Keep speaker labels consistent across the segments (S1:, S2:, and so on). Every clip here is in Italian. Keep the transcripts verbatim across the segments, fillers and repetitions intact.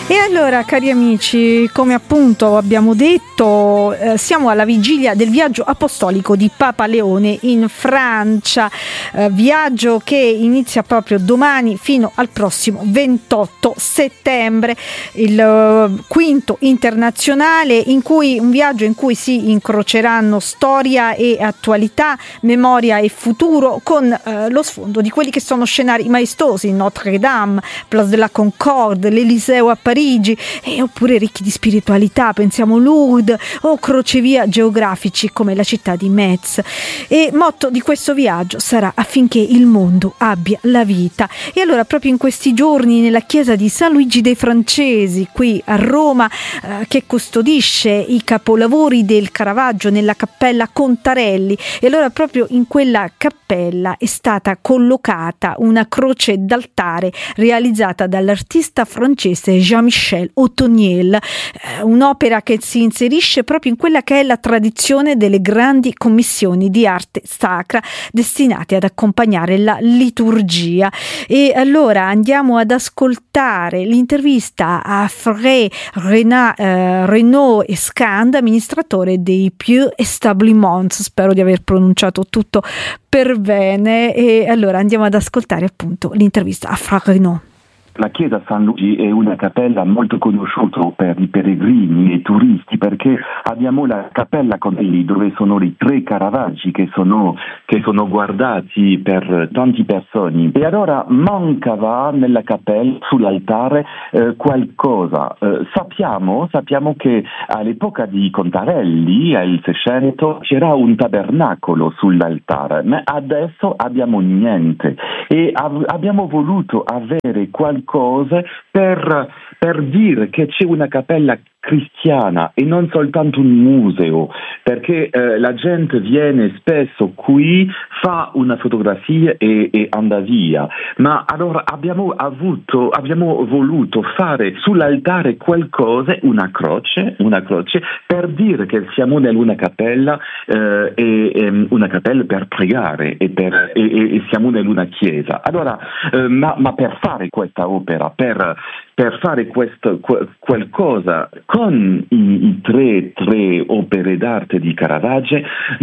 S1: E allora, cari amici, come appunto abbiamo detto, eh, siamo alla vigilia del viaggio apostolico di Papa Leone in Francia, eh, viaggio che inizia proprio domani fino al prossimo ventotto settembre, il uh, quinto internazionale, in cui un viaggio in cui si incroceranno storia e attualità, memoria e futuro, con uh, lo sfondo di quelli che sono scenari maestosi: Notre Dame, Place de la Concorde, l'Eliseo a Parigi, e oppure ricchi di spiritualità, pensiamo Lourdes, o crocevia geografici come la città di Metz. E motto di questo viaggio sarà: affinché il mondo abbia la vita. E allora, proprio in questi giorni, nella chiesa di San Luigi dei Francesi qui a Roma, eh, che custodisce i capolavori del Caravaggio nella cappella Contarelli, e allora proprio in quella cappella è stata collocata una croce d'altare realizzata dall'artista francese Jean-Michel Otoniel, eh, un'opera che si inserisce proprio in quella che è la tradizione delle grandi commissioni di arte sacra destinate ad accompagnare la liturgia. E allora andiamo ad ascoltare l'intervista a Frère Renat, eh, Renaud Escand, amministratore dei Pieux Establissements, spero di aver pronunciato tutto per bene. E allora andiamo ad ascoltare appunto l'intervista a Frère Renaud.
S2: La chiesa San Luigi è una cappella molto conosciuta per i pellegrini e i turisti, perché abbiamo la cappella Contarelli, dove sono i tre Caravaggi che sono, che sono guardati per tante persone. E allora mancava nella cappella, sull'altare, eh, qualcosa. Eh, sappiamo, sappiamo che all'epoca di Contarelli, al Seicento, c'era un tabernacolo sull'altare, ma adesso abbiamo niente. E av- abbiamo voluto avere qualcosa cose per, per dire che c'è una cappella cristiana e non soltanto un museo, perché eh, la gente viene spesso qui, fa una fotografia e, e anda via, ma allora abbiamo avuto, abbiamo voluto fare sull'altare qualcosa, una croce, una croce per dire che siamo in una cappella, eh, e, e una cappella per pregare e, per, e, e, e siamo in una chiesa. Allora, eh, ma, ma per fare questa opera, per, per fare questo, qualcosa con i, i tre, tre opere d'arte di Caravaggio,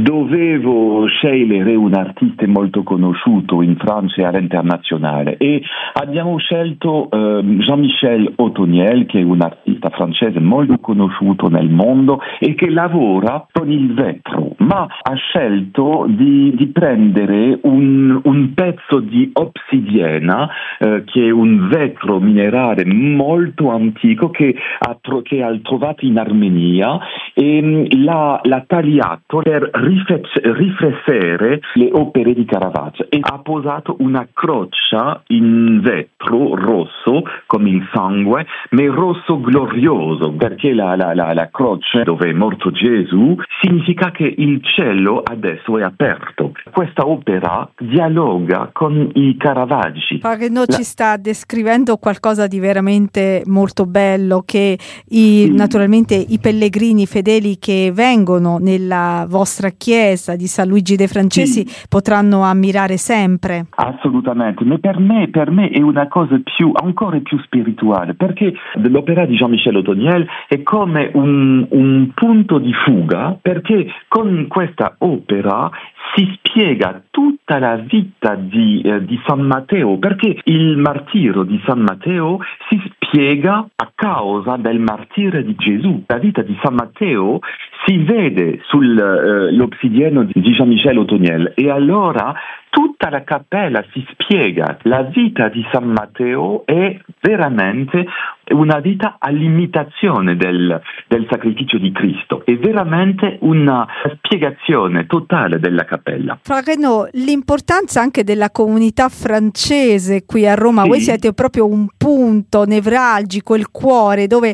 S2: dovevo scegliere un artista molto conosciuto in Francia e all'internazionale, e abbiamo scelto eh, Jean-Michel Otoniel, che è un artista francese molto conosciuto nel mondo e che lavora con il vetro, ma ha scelto di, di prendere un, un pezzo di obsidiana, eh, che è un vetro minerale molto antico che ha, tro- che ha trovato in Armenia, e l'ha, l'ha tagliato per rifle- riflessere le opere di Caravaggio, e ha posato una croce in vetro rosso come il sangue, ma rosso glorioso, perché la, la, la, la croce dove è morto Gesù significa che il cielo adesso è aperto. Questa opera dialoga con i Caravaggi.
S1: Renaud la... ci sta descrivendo qualcosa di veramente molto bello, che i, sì. naturalmente i pellegrini fedeli che vengono nella vostra chiesa di San Luigi dei Francesi sì. potranno ammirare sempre.
S2: Assolutamente, ma per me, per me è una cosa più, ancora più spirituale, perché l'opera di Jean-Michel Otoniel è come un, un punto di fuga, perché con questa opera si spiega tutta la vita di, eh, di San Matteo, perché il martirio di San Matteo si spiega a causa del martirio di Gesù. La vita di San Matteo si vede sull'obsidiano eh, di Jean-Michel Otoniel, e allora tutta la cappella si spiega. La vita di San Matteo è veramente una vita all'imitazione del, del sacrificio di Cristo, è veramente una spiegazione totale della cappella.
S1: Fra Renaud, l'importanza anche della comunità francese qui a Roma, sì. Voi siete proprio un punto nevralgico, il cuore, dove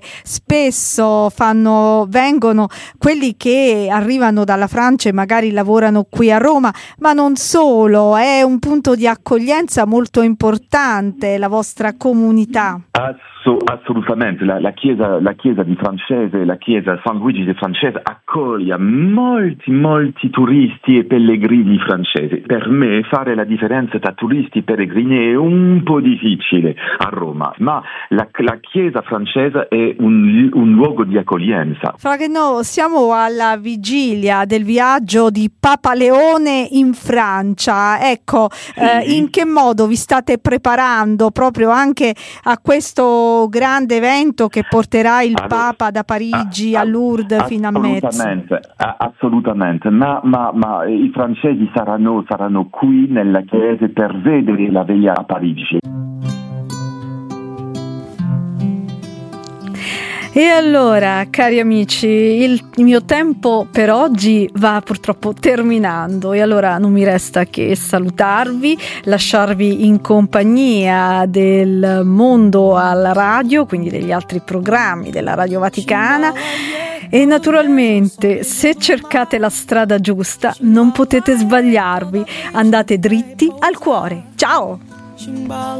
S1: spesso fanno, vengono quelli che arrivano dalla Francia e magari lavorano qui a Roma, ma non solo, è un punto di accoglienza molto importante la vostra comunità.
S2: Asso- assolutamente, la, la, chiesa, la chiesa di Francese, la chiesa San Luigi di Francese accoglie molti, molti turisti e pellegrini francesi. Per me fare la differenza tra turisti e pellegrini è un po' difficile a Roma, ma la, la chiesa francese è un, un luogo di accoglienza.
S1: Fragno, siamo alla vigilia del viaggio di Papa Leone in Francia. Ecco,
S2: Sì.
S1: eh, in che modo vi state preparando proprio anche a questo grande evento che porterà il
S2: Allora,
S1: Papa da Parigi
S2: a-
S1: a
S2: a-
S1: Lourdes fino a Metz?
S2: Assolutamente, a- assolutamente. Ma, ma, ma i francesi saranno, saranno qui nella chiesa per vedere la veglia a Parigi.
S1: E allora, cari amici, il mio tempo per oggi va purtroppo terminando e allora non mi resta che salutarvi, lasciarvi in compagnia del Mondo alla Radio, quindi degli altri programmi della Radio Vaticana e naturalmente se cercate la strada giusta non potete sbagliarvi, andate dritti al cuore. Ciao!